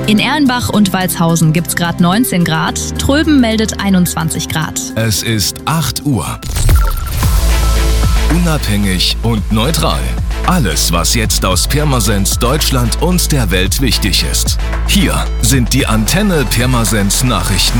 In Erlenbach und Walshausen gibt's gerade 19 Grad, Tröben meldet 21 Grad. Es ist 8 Uhr. Unabhängig und neutral. Alles, was jetzt aus Pirmasens, Deutschland und der Welt wichtig ist. Hier sind die Antenne Pirmasens Nachrichten.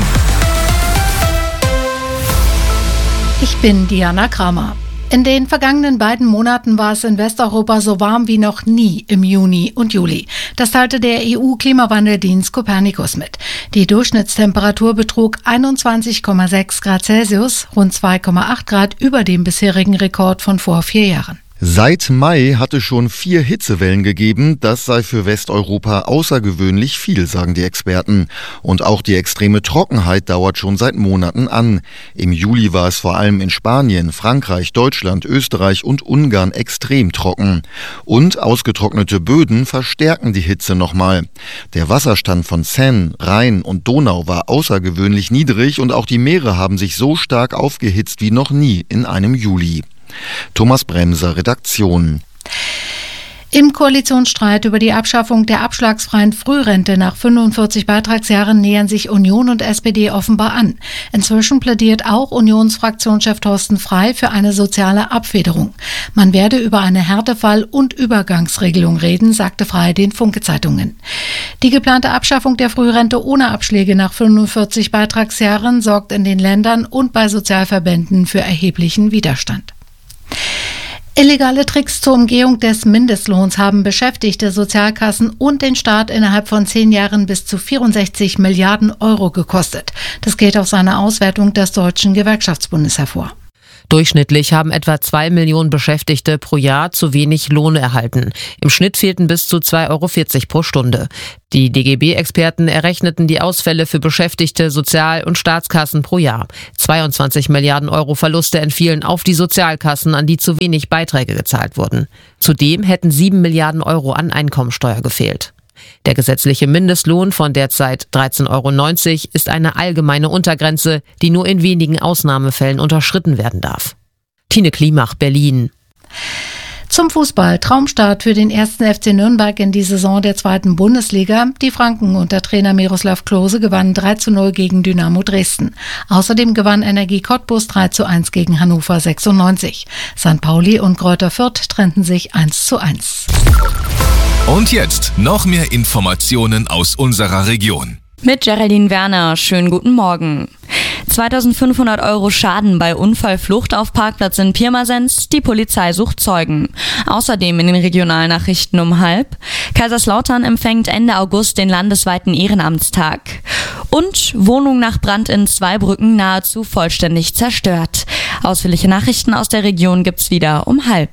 Ich bin Diana Kramer. In den vergangenen beiden Monaten war es in Westeuropa so warm wie noch nie im Juni und Juli. Das teilte der EU-Klimawandeldienst Copernicus mit. Die Durchschnittstemperatur betrug 21,6 Grad Celsius, rund 2,8 Grad über dem bisherigen Rekord von vor 4 Jahren. Seit Mai hat es schon 4 Hitzewellen gegeben. Das sei für Westeuropa außergewöhnlich viel, sagen die Experten. Und auch die extreme Trockenheit dauert schon seit Monaten an. Im Juli war es vor allem in Spanien, Frankreich, Deutschland, Österreich und Ungarn extrem trocken. Und ausgetrocknete Böden verstärken die Hitze nochmal. Der Wasserstand von Seine, Rhein und Donau war außergewöhnlich niedrig und auch die Meere haben sich so stark aufgehitzt wie noch nie in einem Juli. Thomas Bremser, Redaktion. Im Koalitionsstreit über die Abschaffung der abschlagsfreien Frührente nach 45 Beitragsjahren nähern sich Union und SPD offenbar an. Inzwischen plädiert auch Unionsfraktionschef Thorsten Frey für eine soziale Abfederung. Man werde über eine Härtefall- und Übergangsregelung reden, sagte Frey den Funke-Zeitungen. Die geplante Abschaffung der Frührente ohne Abschläge nach 45 Beitragsjahren sorgt in den Ländern und bei Sozialverbänden für erheblichen Widerstand. Illegale Tricks zur Umgehung des Mindestlohns haben Beschäftigte, Sozialkassen und den Staat innerhalb von 10 Jahren bis zu 64 Milliarden Euro gekostet. Das geht aus einer Auswertung des Deutschen Gewerkschaftsbundes hervor. Durchschnittlich haben etwa 2 Millionen Beschäftigte pro Jahr zu wenig Lohn erhalten. Im Schnitt fehlten bis zu 2,40 Euro pro Stunde. Die DGB-Experten errechneten die Ausfälle für Beschäftigte, Sozial- und Staatskassen pro Jahr. 22 Milliarden Euro Verluste entfielen auf die Sozialkassen, an die zu wenig Beiträge gezahlt wurden. Zudem hätten 7 Milliarden Euro an Einkommensteuer gefehlt. Der gesetzliche Mindestlohn von derzeit 13,90 Euro ist eine allgemeine Untergrenze, die nur in wenigen Ausnahmefällen unterschritten werden darf. Tine Klimach, Berlin. Zum Fußball. Traumstart für den 1. FC Nürnberg in die Saison der 2. Bundesliga. Die Franken unter Trainer Miroslav Klose gewannen 3:0 gegen Dynamo Dresden. Außerdem gewann Energie Cottbus 3:1 gegen Hannover 96. St. Pauli und Greuther Fürth trennten sich 1:1. Und jetzt noch mehr Informationen aus unserer Region. Mit Geraldine Werner, schönen guten Morgen. 2.500 Euro Schaden bei Unfallflucht auf Parkplatz in Pirmasens, die Polizei sucht Zeugen. Außerdem in den Regionalnachrichten um 12:30. Kaiserslautern empfängt Ende August den landesweiten Ehrenamtstag. Und Wohnung nach Brand in Zweibrücken nahezu vollständig zerstört. Ausführliche Nachrichten aus der Region gibt's wieder um 12:30.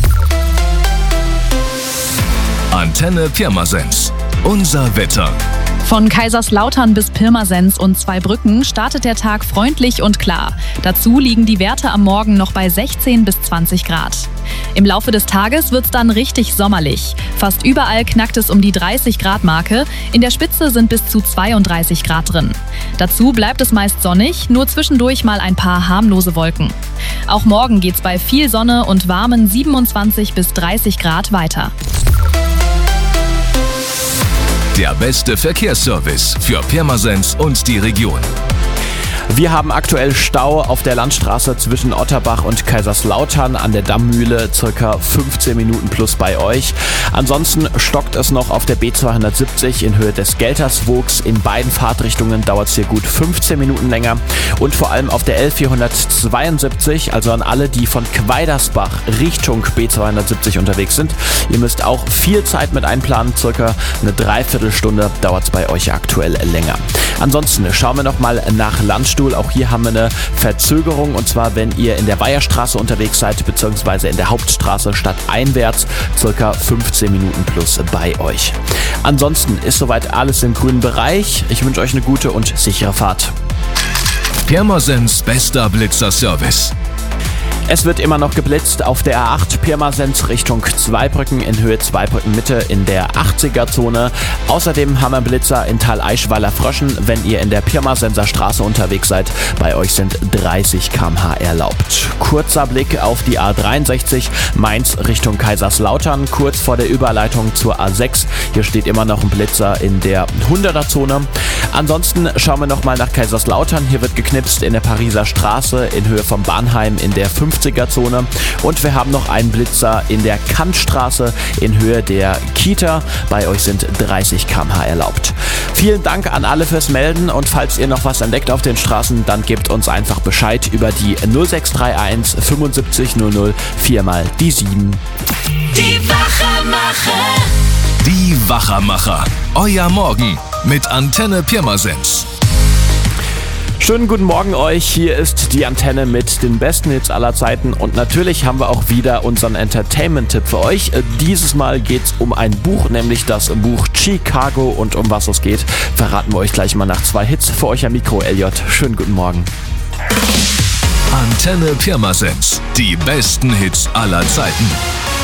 Antenne Pirmasens. Unser Wetter. Von Kaiserslautern bis Pirmasens und Zweibrücken startet der Tag freundlich und klar. Dazu liegen die Werte am Morgen noch bei 16 bis 20 Grad. Im Laufe des Tages wird's dann richtig sommerlich. Fast überall knackt es um die 30-Grad-Marke. In der Spitze sind bis zu 32 Grad drin. Dazu bleibt es meist sonnig, nur zwischendurch mal ein paar harmlose Wolken. Auch morgen geht's bei viel Sonne und warmen 27 bis 30 Grad weiter. Der beste Verkehrsservice für Pirmasens und die Region. Wir haben aktuell Stau auf der Landstraße zwischen Otterbach und Kaiserslautern an der Dammmühle, circa 15 Minuten plus bei euch. Ansonsten stockt es noch auf der B270 in Höhe des Gelterswogs. In beiden Fahrtrichtungen dauert es hier gut 15 Minuten länger. Und vor allem auf der L472, also an alle, die von Quaidersbach Richtung B270 unterwegs sind. Ihr müsst auch viel Zeit mit einplanen, circa eine Dreiviertelstunde dauert es bei euch aktuell länger. Ansonsten schauen wir nochmal nach Landstuhl. Auch hier haben wir eine Verzögerung, und zwar wenn ihr in der Weiherstraße unterwegs seid, beziehungsweise in der Hauptstraße stadteinwärts, circa 15 Minuten plus bei euch. Ansonsten ist soweit alles im grünen Bereich. Ich wünsche euch eine gute und sichere Fahrt. Pirmasens bester Blitzerservice. Es wird immer noch geblitzt auf der A8 Pirmasens Richtung Zweibrücken in Höhe Zweibrücken Mitte in der 80er-Zone. Außerdem haben wir Blitzer in Tal Eichweiler-Fröschen, wenn ihr in der Pirmasenser Straße unterwegs seid. Bei euch sind 30 km/h erlaubt. Kurzer Blick auf die A63 Mainz Richtung Kaiserslautern, kurz vor der Überleitung zur A6. Hier steht immer noch ein Blitzer in der 100er-Zone. Ansonsten schauen wir nochmal nach Kaiserslautern. Hier wird geknipst in der Pariser Straße in Höhe vom Bahnheim in der 50er-Zone. Und wir haben noch einen Blitzer in der Kantstraße in Höhe der Kita. Bei euch sind 30 km/h erlaubt. Vielen Dank an alle fürs Melden und falls ihr noch was entdeckt auf den Straßen, dann gebt uns einfach Bescheid über die 0631 75 00 4 mal die 7. Die Wachermacher. Die Wachermacher. Euer Morgen mit Antenne Pirmasens. Schönen guten Morgen euch, hier ist die Antenne mit den besten Hits aller Zeiten und natürlich haben wir auch wieder unseren Entertainment-Tipp für euch. Dieses Mal geht's um ein Buch, nämlich das Buch Chicago, und um was es geht, verraten wir euch gleich mal nach 2 Hits. Für euch am Mikro Elliot, schönen guten Morgen. Antenne Pirmasens, die besten Hits aller Zeiten.